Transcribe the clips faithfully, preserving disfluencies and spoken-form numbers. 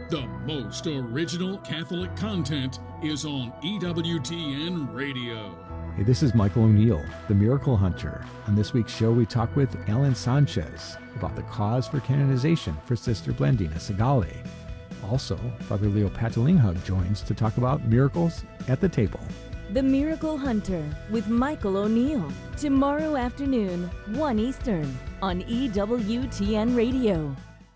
The most original Catholic content is on E W T N Radio. Hey, this is Michael O'Neill, the Miracle Hunter. On this week's show, we talk with Alan Sanchez about the cause for canonization for Sister Blandina Segale. Also, Father Leo Patalinghug joins to talk about miracles at the table. The Miracle Hunter with Michael O'Neill. Tomorrow afternoon, one Eastern, on E W T N Radio.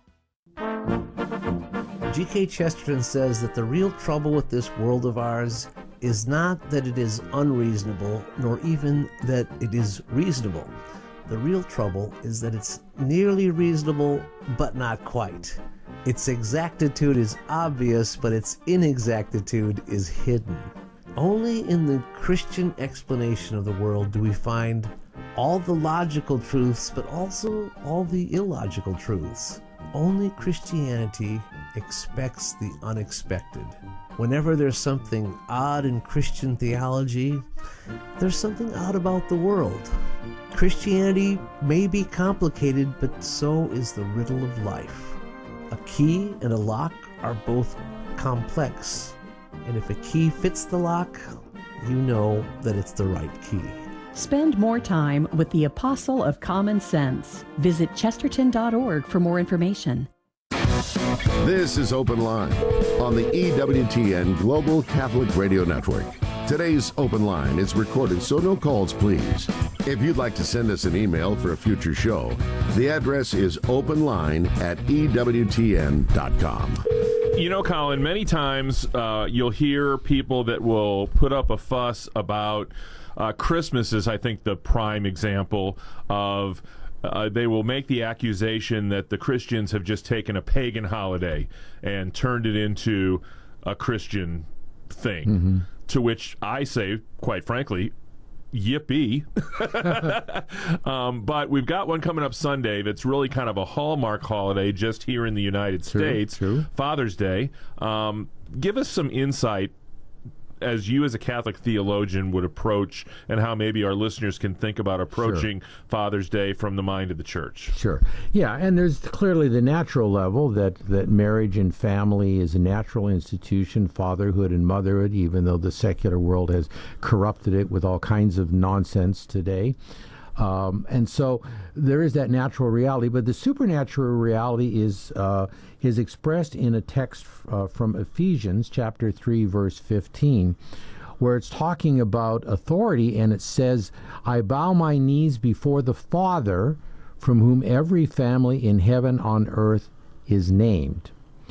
G K Chesterton says that the real trouble with this world of ours is not that it is unreasonable, nor even that it is reasonable. The real trouble is that it's nearly reasonable, but not quite. Its exactitude is obvious, but its inexactitude is hidden. Only in the Christian explanation of the world do we find all the logical truths, but also all the illogical truths. Only Christianity expects the unexpected. Whenever there's something odd in Christian theology, there's something odd about the world. Christianity may be complicated, but so is the riddle of life. A key and a lock are both complex, and if a key fits the lock, you know that it's the right key. Spend more time with the Apostle of Common Sense. Visit chesterton dot org for more information. This is Open Line on the E W T N Global Catholic Radio Network. Today's Open Line is recorded, so no calls, please. If you'd like to send us an email for a future show, the address is openline at E W T N dot com. You know, Colin, many times uh, you'll hear people that will put up a fuss about uh, Christmas is, I think, the prime example of uh, they will make the accusation that the Christians have just taken a pagan holiday and turned it into a Christian thing, mm-hmm. to which I say, quite frankly, yippee. um, but we've got one coming up Sunday that's really kind of a hallmark holiday just here in the United True, States, true. Father's Day. Um, give us some insight as you as a Catholic theologian would approach, and how maybe our listeners can think about approaching sure. Father's Day from the mind of the Church. Sure. Yeah, and there's clearly the natural level that, that marriage and family is a natural institution, fatherhood and motherhood, even though the secular world has corrupted it with all kinds of nonsense today. Um, and so there is that natural reality, but the supernatural reality is uh, is expressed in a text uh, from Ephesians chapter three, verse fifteen, where it's talking about authority, and it says, "I bow my knees before the Father, from whom every family in heaven on earth is named."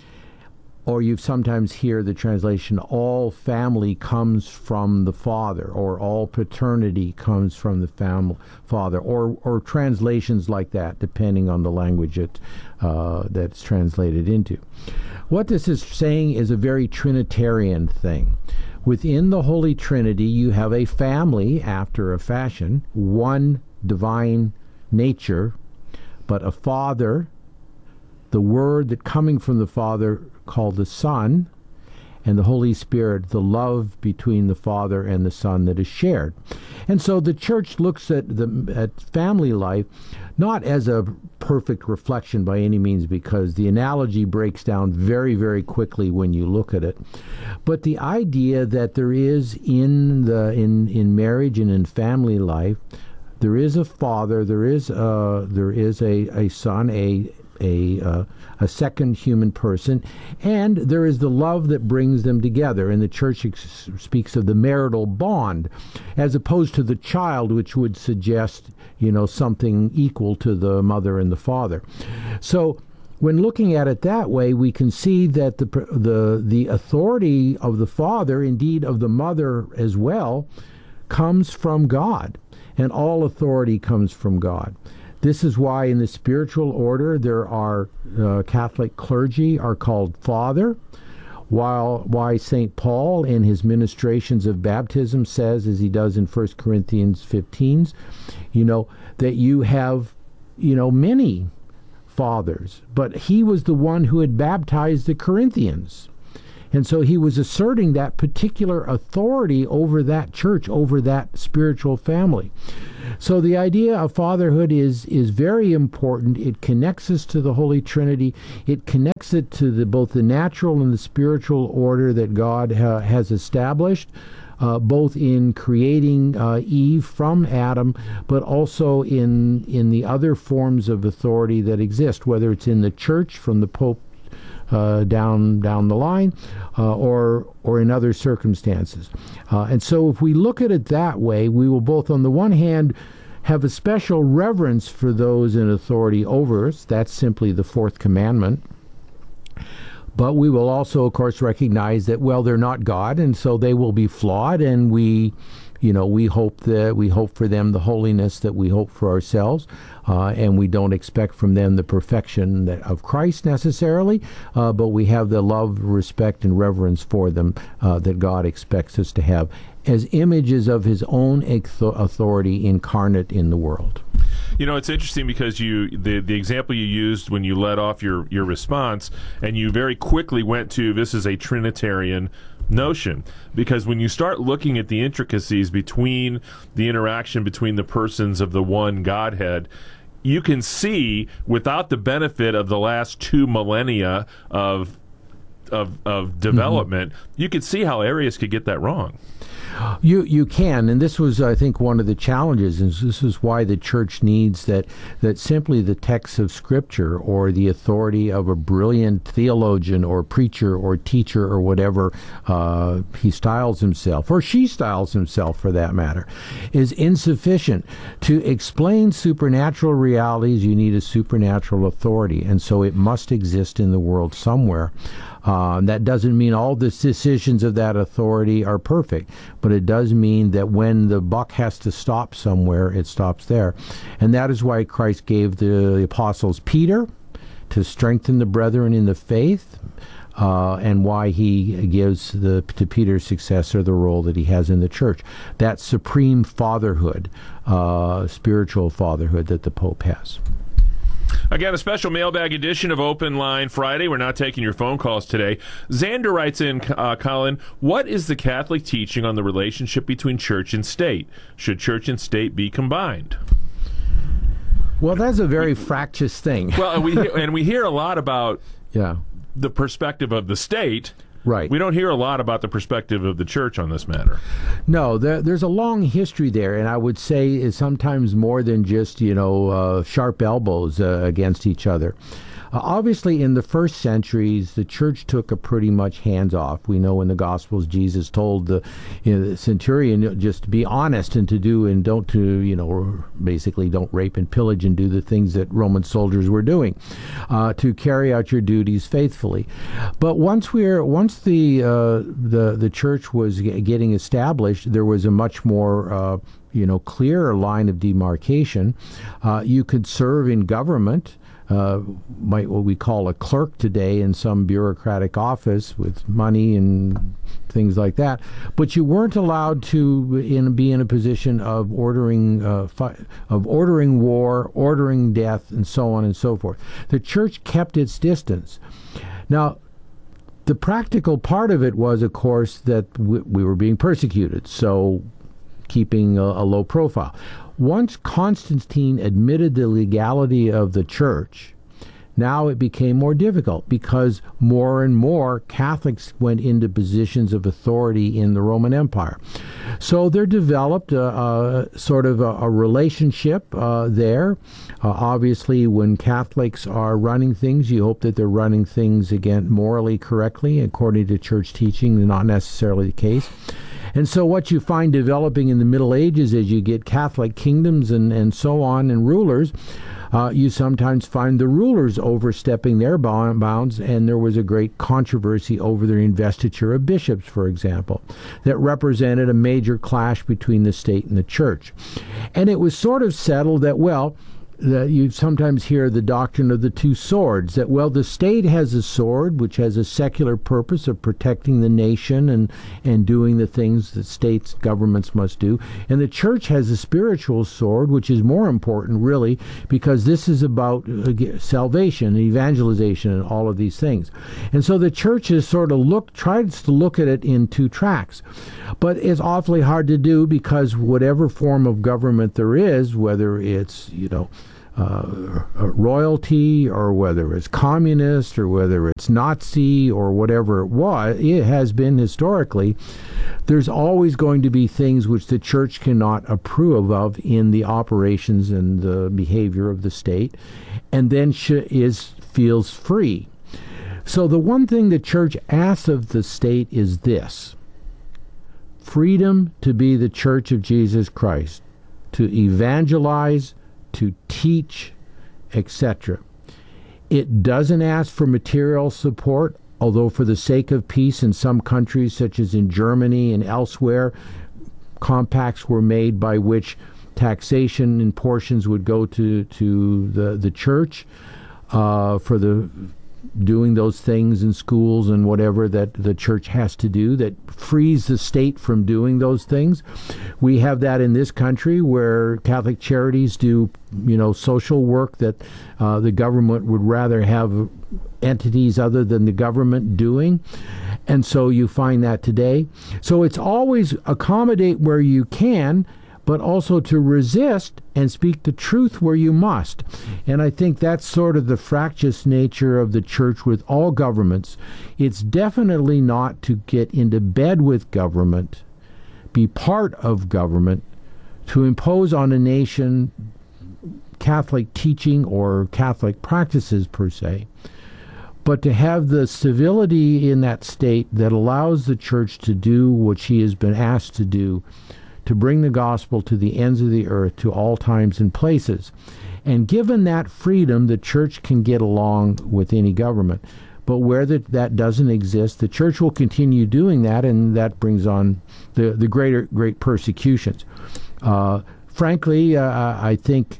Or you sometimes hear the translation, "all family comes from the Father," or "all paternity comes from the fam- Father," or or translations like that, depending on the language it, uh, that's translated into. What this is saying is a very Trinitarian thing. Within the Holy Trinity, you have a family after a fashion, one divine nature, but a Father, the Word that coming from the Father called the Son, and the Holy Spirit, the love between the Father and the Son that is shared. And so the Church looks at the at family life not as a perfect reflection by any means, because the analogy breaks down very, very quickly when you look at it. But the idea that there is in the in, in marriage and in family life, there is a father, there is a, there is a, a son, a A, uh, a second human person, and there is the love that brings them together. And the Church ex- speaks of the marital bond, as opposed to the child, which would suggest, you know, something equal to the mother and the father. So when looking at it that way, we can see that the the the authority of the father, indeed of the mother as well, comes from God, and all authority comes from God. This is why in the spiritual order there are uh, Catholic clergy are called father, while why Saint Paul in his ministrations of baptism says, as he does in First Corinthians fifteen, you know, that you have, you know, many fathers, but he was the one who had baptized the Corinthians. And so he was asserting that particular authority over that church, over that spiritual family. So the idea of fatherhood is is very important. It connects us to the Holy Trinity. It connects it to the, both the natural and the spiritual order that God ha, has established, uh, both in creating uh, Eve from Adam, but also in in the other forms of authority that exist, whether it's in the church from the Pope Uh, down down the line, uh, or or in other circumstances. Uh, and so if we look at it that way, we will both, on the one hand, have a special reverence for those in authority over us. That's simply the fourth commandment. But we will also, of course, recognize that, well, they're not God, and so they will be flawed, and we you know, we hope that we hope for them the holiness that we hope for ourselves, uh, and we don't expect from them the perfection that, of Christ necessarily, uh, but we have the love, respect, and reverence for them uh, that God expects us to have as images of His own authority incarnate in the world. You know, it's interesting because you the, the example you used when you led off your, your response, and you very quickly went to, this is a Trinitarian notion, because when you start looking at the intricacies between the interaction between the persons of the one Godhead, you can see, without the benefit of the last two millennia of of, of development, mm-hmm. you could see how Arius could get that wrong. You you can, and this was, I think, one of the challenges, and this is why the church needs that, that simply the text of Scripture or the authority of a brilliant theologian or preacher or teacher or whatever uh, he styles himself, or she styles himself for that matter, is insufficient. To explain supernatural realities, you need a supernatural authority, and so it must exist in the world somewhere. Uh, that doesn't mean all the decisions of that authority are perfect, but it does mean that when the buck has to stop somewhere, it stops there. And that is why Christ gave the, the apostles Peter to strengthen the brethren in the faith, uh, and why he gives the, to Peter's successor the role that he has in the church. That supreme fatherhood, uh, spiritual fatherhood that the Pope has. Again, a special mailbag edition of Open Line Friday. We're not taking your phone calls today. Xander writes in, uh, Colin, what is the Catholic teaching on the relationship between church and state? Should church and state be combined? Well, that's a very fractious thing. Well, and we hear, and we hear a lot about yeah. the perspective of the state. Right. We don't hear a lot about the perspective of the church on this matter. No, there, there's a long history there, and I would say is sometimes more than just, you know, uh, sharp elbows uh, against each other. Uh, obviously, in the first centuries, the church took a pretty much hands-off. We know in the Gospels, Jesus told the, you know, the centurion just to be honest and to do and don't to, you know, basically don't rape and pillage and do the things that Roman soldiers were doing, uh, to carry out your duties faithfully. But once we're once the uh, the the church was g- getting established, there was a much more uh, you know clearer line of demarcation. Uh, you could serve in government. Uh, might what we call a clerk today in some bureaucratic office with money and things like that, but you weren't allowed to in, be in a position of ordering uh, fi- of ordering war, ordering death, and so on and so forth. The church kept its distance. Now, the practical part of it was, of course, that we, we were being persecuted, so keeping a, a low profile. Once Constantine admitted the legality of the church, now it became more difficult because more and more Catholics went into positions of authority in the Roman Empire. So there developed a, a sort of a, a relationship uh, there. Uh, obviously, when Catholics are running things, you hope that they're running things, again, morally correctly, according to church teaching, not necessarily the case. And so what you find developing in the Middle Ages as you get Catholic kingdoms and, and so on and rulers, uh, you sometimes find the rulers overstepping their bounds, and there was a great controversy over the investiture of bishops, for example, that represented a major clash between the state and the church. And it was sort of settled that, well, that you sometimes hear the doctrine of the two swords, that, well, the state has a sword which has a secular purpose of protecting the nation and, and doing the things that states, governments must do, and the church has a spiritual sword which is more important, really, because this is about uh, salvation, evangelization, and all of these things. And so the church has sort of look, tries to look at it in two tracks. But it's awfully hard to do, because whatever form of government there is, whether it's, you know, uh, royalty, or whether it's communist, or whether it's Nazi, or whatever it was, it has been historically, there's always going to be things which the church cannot approve of in the operations and the behavior of the state, and then sh- is feels free. So the one thing the church asks of the state is this: freedom to be the church of Jesus Christ, to evangelize, to teach, et cetera. It doesn't ask for material support, although for the sake of peace in some countries, such as in Germany and elsewhere, compacts were made by which taxation in portions would go to, to the, the church uh, for the doing those things in schools and whatever that the church has to do, that frees the state from doing those things. We have that in this country, where Catholic Charities do, you know, social work that uh, the government would rather have entities other than the government doing. And so you find that today. So it's always accommodate where you can, but also to resist and speak the truth where you must. And I think that's sort of the fractious nature of the church with all governments. It's definitely not to get into bed with government, be part of government, to impose on a nation Catholic teaching or Catholic practices per se, but to have the civility in that state that allows the church to do what she has been asked to do, to bring the gospel to the ends of the earth, to all times and places. And given that freedom, the church can get along with any government. But where that, that doesn't exist, the church will continue doing that, and that brings on the, the greater great persecutions. Uh, frankly, uh, I think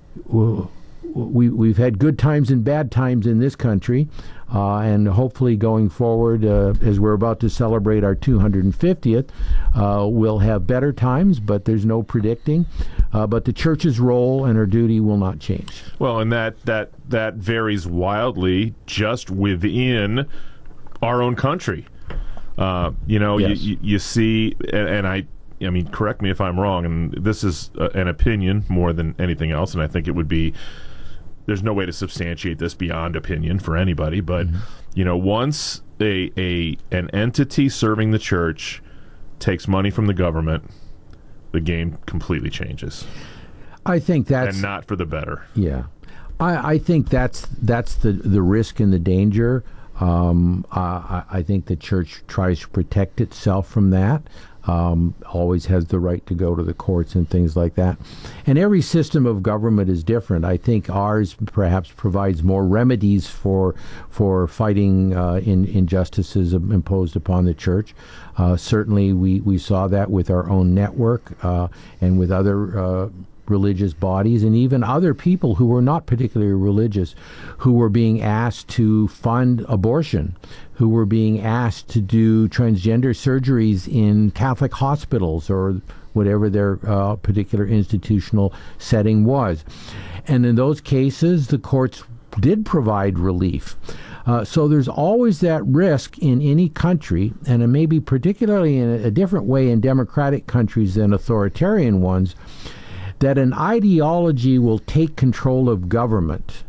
we, we've had good times and bad times in this country. Uh, and hopefully going forward, uh, as we're about to celebrate our two hundred fiftieth, uh, we'll have better times, but there's no predicting. Uh, but the church's role and her duty will not change. Well, and that, that, that varies wildly just within our own country. Uh, you know, yes. you, you see, and, and I, I mean, correct me if I'm wrong, and this is uh, an opinion more than anything else, and I think it would be, there's no way to substantiate this beyond opinion for anybody, but mm-hmm. you know, once a a an entity serving the church takes money from the government, the game completely changes. I think that's, and not for the better. Yeah, I, I think that's that's the the risk and the danger. Um, I, I think the church tries to protect itself from that. Um, always has the right to go to the courts and things like that. And every system of government is different. I think ours perhaps provides more remedies for for fighting uh, in, injustices imposed upon the church. Uh, certainly we, we saw that with our own network uh, and with other uh, religious bodies, and even other people who were not particularly religious, who were being asked to fund abortion, who were being asked to do transgender surgeries in Catholic hospitals or whatever their uh, particular institutional setting was. And in those cases, the courts did provide relief. Uh, so there's always that risk in any country, and it may be particularly in a, a different way in democratic countries than authoritarian ones, that an ideology will take control of government.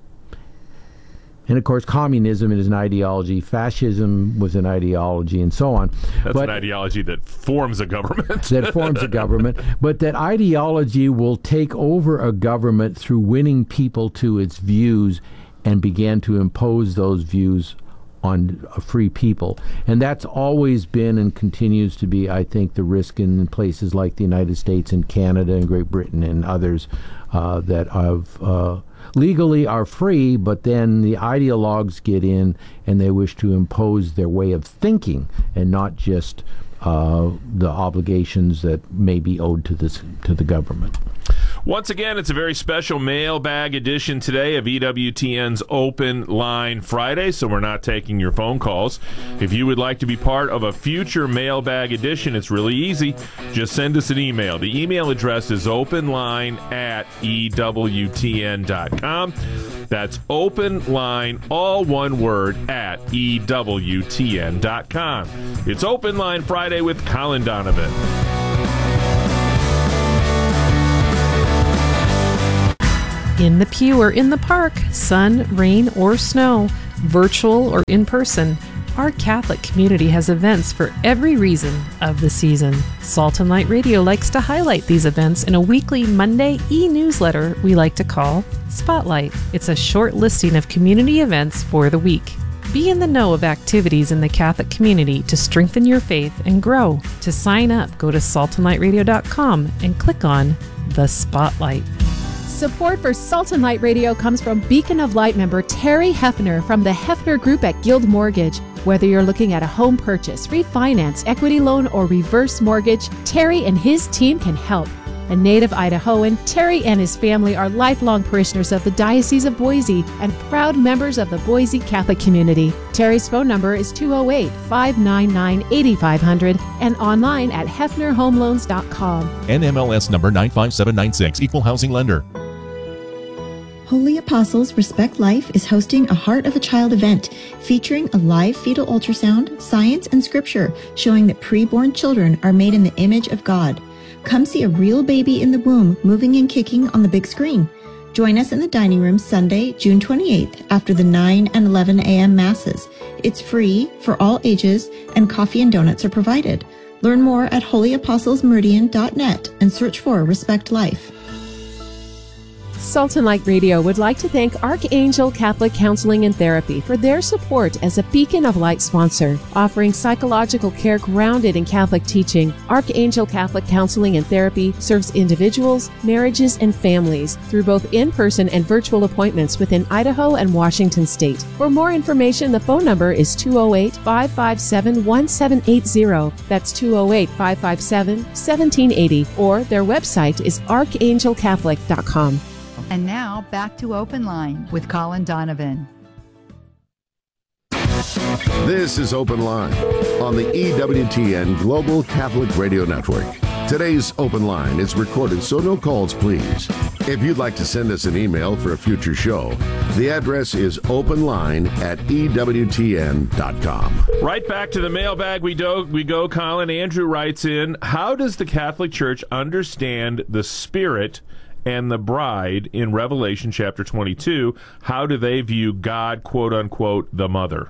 And of course, communism is an ideology, fascism was an ideology, and so on. That's but an ideology that forms a government. that forms a government. But that ideology will take over a government through winning people to its views and begin to impose those views on free people. And that's always been and continues to be, I think, the risk in places like the United States and Canada and Great Britain and others uh, that have uh, legally are free, but then the ideologues get in and they wish to impose their way of thinking and not just uh, the obligations that may be owed to this to the government. Once again, it's a very special mailbag edition today of E W T N's Open Line Friday, so we're not taking your phone calls. If you would like to be part of a future mailbag edition, it's really easy. Just send us an email. The email address is openline at E W T N dot com. That's openline, all one word, at E W T N dot com. It's Open Line Friday with Colin Donovan. In the pew or in the park, sun, rain, or snow, virtual or in person, our Catholic community has events for every reason of the season. Salt and Light Radio likes to highlight these events in a weekly Monday e-newsletter we like to call Spotlight. It's a short listing of community events for the week. Be in the know of activities in the Catholic community to strengthen your faith and grow. To sign up, go to salt and light radio dot com and click on the Spotlight. Support for Salt and Light Radio comes from Beacon of Light member Terry Hefner from the Hefner Group at Guild Mortgage. Whether you're looking at a home purchase, refinance, equity loan, or reverse mortgage, Terry and his team can help. A native Idahoan, Terry and his family are lifelong parishioners of the Diocese of Boise and proud members of the Boise Catholic community. Terry's phone number is two oh eight, five nine nine, eight five zero zero and online at hefner home loans dot com. N M L S number nine five seven nine six, Equal Housing Lender. Holy Apostles Respect Life is hosting a Heart of a Child event featuring a live fetal ultrasound, science, and scripture showing that preborn children are made in the image of God. Come see a real baby in the womb moving and kicking on the big screen. Join us in the dining room Sunday, June twenty-eighth after the nine and eleven a.m. masses. It's free for all ages and coffee and donuts are provided. Learn more at holy apostles meridian dot net and search for Respect Life. Salt and Light Radio would like to thank Archangel Catholic Counseling and Therapy for their support as a Beacon of Light sponsor. Offering psychological care grounded in Catholic teaching, Archangel Catholic Counseling and Therapy serves individuals, marriages, and families through both in-person and virtual appointments within Idaho and Washington State. For more information, the phone number is two oh eight, five five seven, one seven eight zero. That's two oh eight, five five seven, one seven eight zero. Or their website is archangel catholic dot com. And now, back to Open Line with Colin Donovan. This is Open Line on the E W T N Global Catholic Radio Network. Today's Open Line is recorded, so no calls, please. If you'd like to send us an email for a future show, the address is openline at E W T N dot com. Right back to the mailbag we, do, we go, Colin. Andrew writes in, how does the Catholic Church understand the Spirit and the bride in Revelation chapter twenty-two? How do they view God, quote unquote, the mother?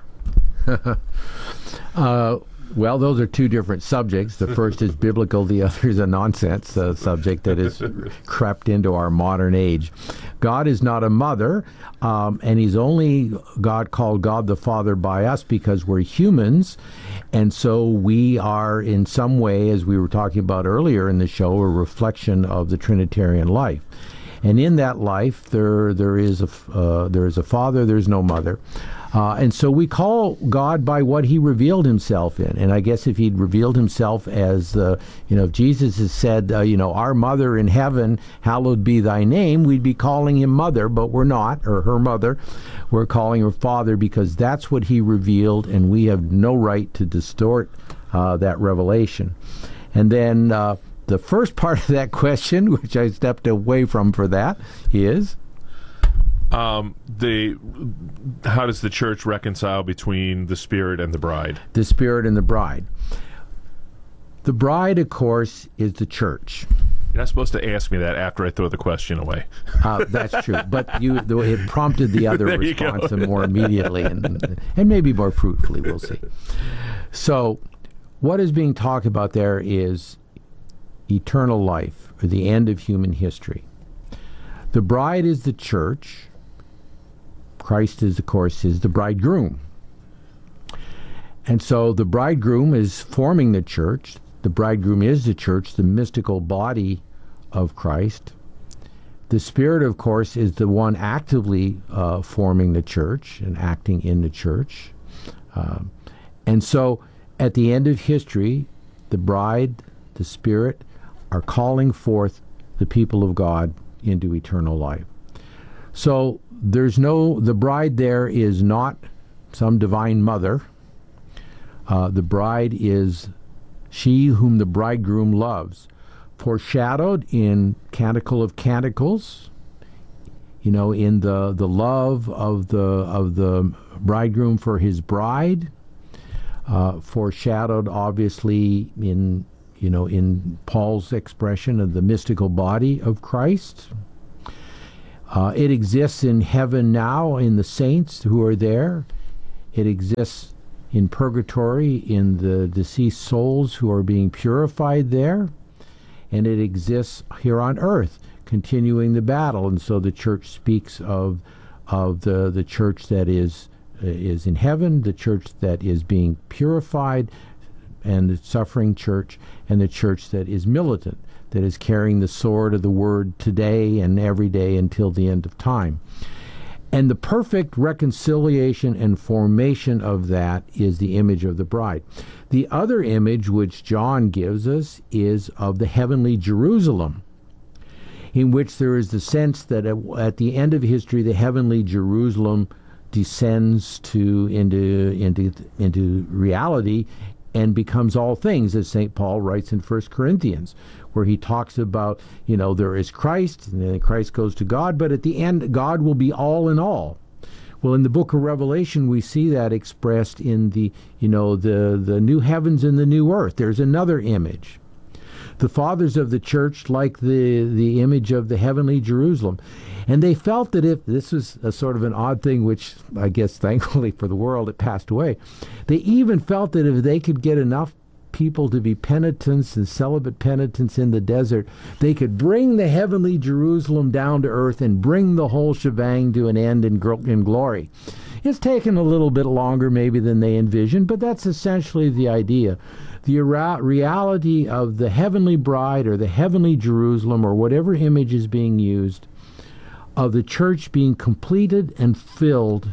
uh, well, those are two different subjects. The first is biblical, the other is a nonsense uh, subject that has crept into our modern age. God is not a mother, um, and he's only God called God the Father by us because we're humans, and so we are in some way, as we were talking about earlier in the show, a reflection of the Trinitarian life. And in that life, there there is a uh, there is a father, there's no mother. Uh, and so we call God by what he revealed himself in. And I guess if he'd revealed himself as, uh, you know, if Jesus has said, uh, you know, our mother in heaven, hallowed be thy name, we'd be calling him mother, but we're not, or her mother. We're calling her father because that's what he revealed, and we have no right to distort uh, that revelation. And then uh, the first part of that question, which I stepped away from for that, is... Um, the how does the church reconcile between the Spirit and the bride? The Spirit and the bride. The bride, of course, is the church. You're not supposed to ask me that after I throw the question away. Uh, that's true, but you it prompted the other response more immediately and and maybe more fruitfully. We'll see. So, what is being talked about there is eternal life, or the end of human history. The bride is the church. Christ is, of course, is the bridegroom. And so the bridegroom is forming the church. The bridegroom is the church, the mystical body of Christ. The Spirit, of course, is the one actively uh, forming the church and acting in the church. Uh, and so at the end of history, the bride, the Spirit, are calling forth the people of God into eternal life. So there's no, the bride there is not some divine mother. Uh, the bride is she whom the bridegroom loves, foreshadowed in Canticle of Canticles, you know, in the, the love of the of the bridegroom for his bride, uh, foreshadowed obviously in, you know, in Paul's expression of the mystical body of Christ. Uh, it exists in heaven now in the saints who are there. It exists in purgatory in the deceased souls who are being purified there. And it exists here on earth, continuing the battle. And so the church speaks of of the, the church that is uh, is in heaven, the church that is being purified, and the suffering church, and the church that is militant, that is carrying the sword of the word today and every day until the end of time. And the perfect reconciliation and formation of that is the image of the bride. The other image which John gives us is of the heavenly Jerusalem, in which there is the sense that at the end of history, the heavenly Jerusalem descends to into into into reality and becomes all things, as Saint Paul writes in First Corinthians, where he talks about, you know, there is Christ, and then Christ goes to God, but at the end, God will be all in all. Well, in the book of Revelation, we see that expressed in the, you know, the, the new heavens and the new earth. There's another image. The fathers of the church like the, the image of the heavenly Jerusalem. And they felt that if, this was a sort of an odd thing, which I guess thankfully for the world it passed away, they even felt that if they could get enough people to be penitents and celibate penitents in the desert, they could bring the heavenly Jerusalem down to earth and bring the whole shebang to an end in, gr- in glory. It's taken a little bit longer maybe than they envisioned, but that's essentially the idea. The ra- reality of the heavenly bride or the heavenly Jerusalem or whatever image is being used, of the church being completed and filled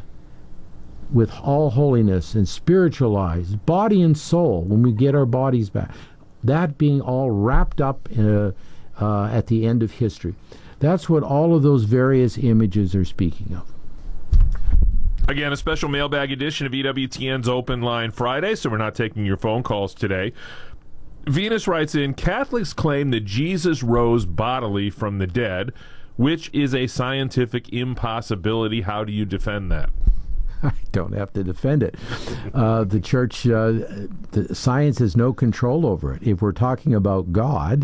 with all holiness and spiritualized, body and soul, when we get our bodies back. That being all wrapped up in a, uh, at the end of history. That's what all of those various images are speaking of. Again, a special mailbag edition of E W T N's Open Line Friday, so we're not taking your phone calls today. Venus writes in, Catholics claim that Jesus rose bodily from the dead, which is a scientific impossibility. How do you defend that? I don't have to defend it. Uh, the church, uh, the science has no control over it. If we're talking about God,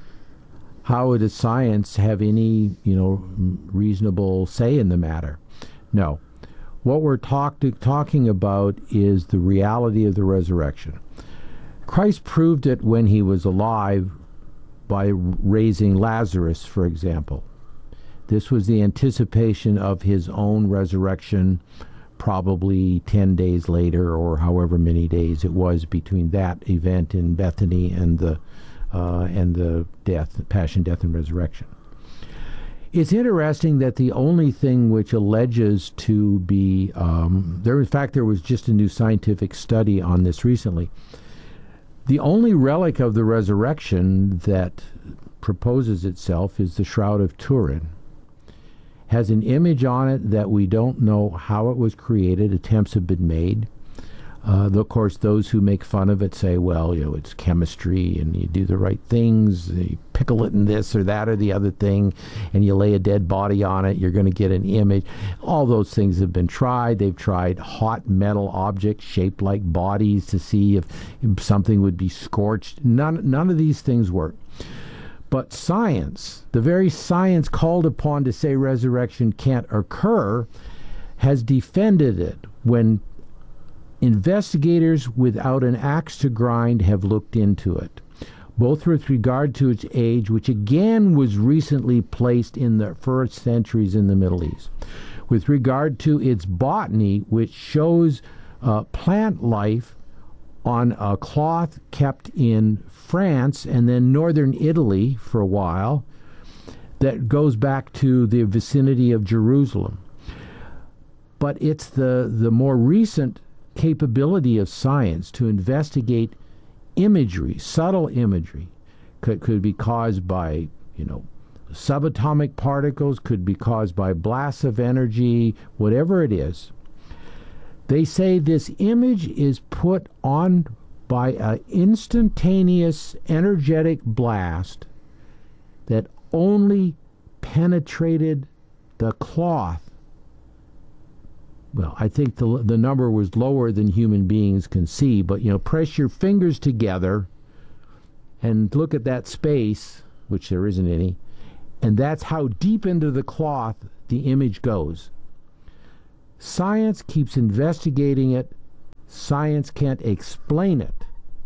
how does science have any, you know, reasonable say in the matter? No. What we're talk to, talking about is the reality of the resurrection. Christ proved it when he was alive by raising Lazarus, for example. This was the anticipation of his own resurrection, probably ten days later or however many days it was between that event in Bethany and the uh, and the death, passion, death, and resurrection. It's interesting that the only thing which alleges to be um, there, in fact, there was just a new scientific study on this recently. The only relic of the resurrection that proposes itself is the Shroud of Turin. Has an image on it that we don't know how it was created. Attempts have been made. Uh, of course, those who make fun of it say, well, you know, it's chemistry and you do the right things, you pickle it in this or that or the other thing, and you lay a dead body on it, you're going to get an image. All those things have been tried. They've tried hot metal objects shaped like bodies to see if something would be scorched. None, none of these things work. But science, the very science called upon to say resurrection can't occur, has defended it when investigators without an axe to grind have looked into it, both with regard to its age, which again was recently placed in the first centuries in the Middle East, with regard to its botany, which shows uh, plant life on a cloth kept in France and then northern Italy for a while that goes back to the vicinity of Jerusalem. But it's the, the more recent capability of science to investigate imagery, subtle imagery, could, could be caused by, you know, subatomic particles, could be caused by blasts of energy, whatever it is. They say this image is put on by an instantaneous energetic blast that only penetrated the cloth. Well, I think the the number was lower than human beings can see, but you know, press your fingers together and look at that space, which there isn't any, and that's how deep into the cloth the image goes. Science keeps investigating it. Science can't explain it.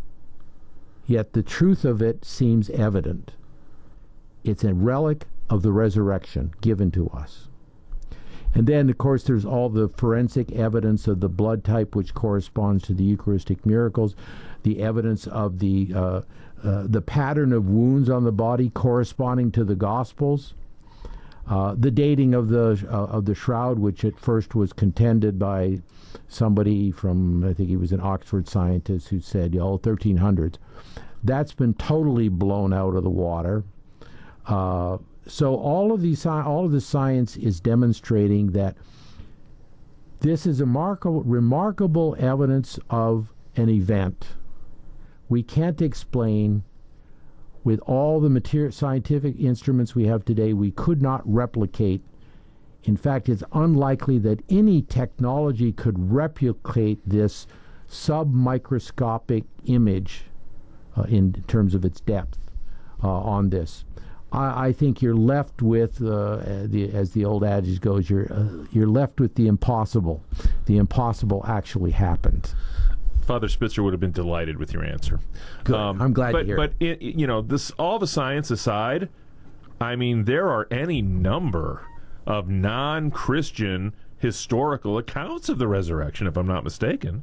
Yet the truth of it seems evident. It's a relic of the resurrection given to us. And then, of course, there's all the forensic evidence of the blood type, which corresponds to the Eucharistic miracles, the evidence of the uh, uh, the pattern of wounds on the body corresponding to the Gospels, uh, the dating of the uh, of the shroud, which at first was contended by somebody from, I think he was an Oxford scientist, who said, oh, thirteen hundreds. That's been totally blown out of the water. Uh, so all of these, all of the science is demonstrating that this is a remarkable, remarkable evidence of an event. We can't explain, with all the material, scientific instruments we have today, we could not replicate. In fact, it's unlikely that any technology could replicate this submicroscopic image uh, in terms of its depth uh, on this. I, I think you're left with, uh, the, as the old adage goes, you're uh, you're left with the impossible. The impossible actually happened. Father Spitzer would have been delighted with your answer. Good. Um, I'm glad but, to hear but it. But, you know, this, all the science aside, I mean, there are any number of non-Christian historical accounts of the resurrection, if I'm not mistaken.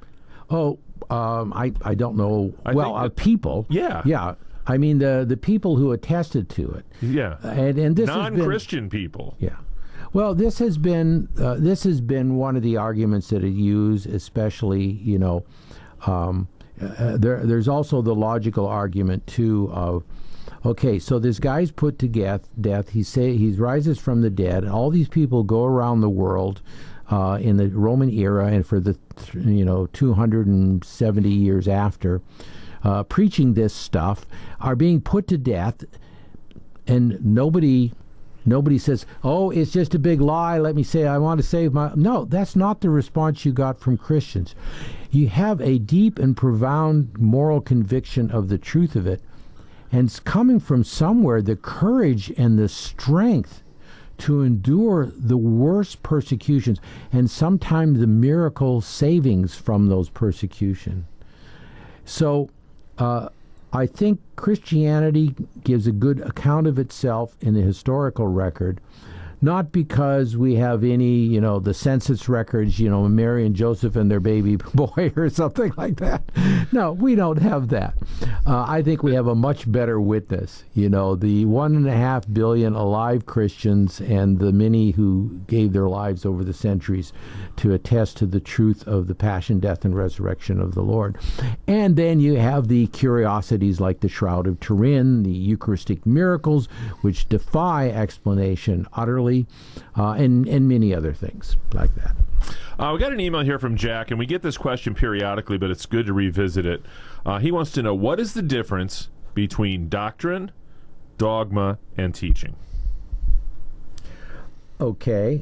Oh, um, I, I don't know. I well, think uh, that, people. Yeah. Yeah. I mean, the the people who attested to it. Yeah. And, and this non-Christian has been, people. Yeah. Well, this has been uh, this has been one of the arguments that it used, especially, you know, um, uh, there there's also the logical argument too of, okay, so this guy's put to death. Death. He say he rises from the dead, and all these people go around the world uh, in the Roman era and for the you know two hundred seventy years after, uh, preaching this stuff, are being put to death, and nobody. Nobody says, oh, it's just a big lie. Let me say I want to save my... No, that's not the response you got from Christians. You have a deep and profound moral conviction of the truth of it. And it's coming from somewhere, the courage and the strength to endure the worst persecutions and sometimes the miracle savings from those persecutions. So, uh, I think Christianity gives a good account of itself in the historical record, not because we have any, you know, the census records, you know, Mary and Joseph and their baby boy or something like that. No, we don't have that. Uh, I think we have a much better witness, you know, the one and a half billion alive Christians and the many who gave their lives over the centuries to attest to the truth of the passion, death, and resurrection of the Lord. And then you have the curiosities like the Shroud of Turin, the Eucharistic miracles, which defy explanation utterly. Uh, and, and many other things like that. Uh, we got an email here from Jack, and we get this question periodically, but it's good to revisit it. Uh, he wants to know, what is the difference between doctrine, dogma, and teaching? Okay.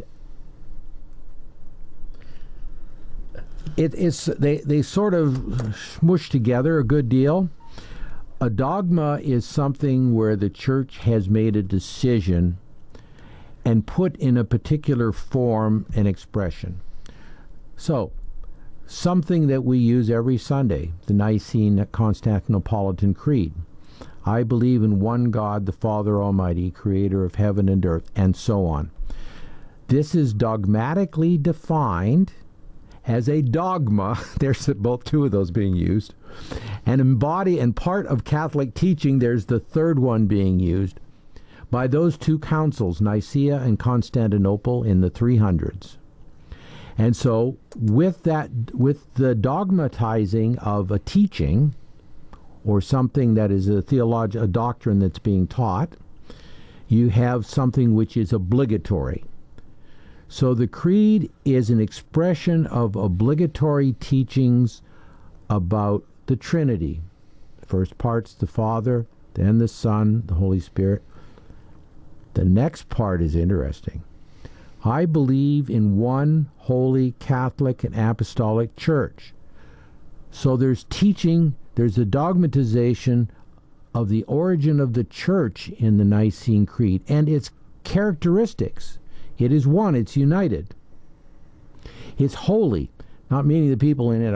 It, it's they, they sort of smush together a good deal. A dogma is something where the church has made a decision and put in a particular form and expression. So, something that we use every Sunday, the Nicene Constantinopolitan Creed. I believe in one God, the Father Almighty, creator of heaven and earth, and so on. This is dogmatically defined as a dogma. There's both two of those being used. And embody and part of Catholic teaching, there's the third one being used, by those two councils, Nicaea and Constantinople, in the three hundreds. And so with that, with the dogmatizing of a teaching or something that is a theology, a doctrine that's being taught, you have something which is obligatory. So the creed is an expression of obligatory teachings about the Trinity. First part's the Father, then the Son, the Holy Spirit. The next part is interesting. I believe in one holy Catholic and Apostolic Church. So there's teaching, there's a dogmatization of the origin of the Church in the Nicene Creed and its characteristics. It is one, it's united. It's holy, not meaning the people in it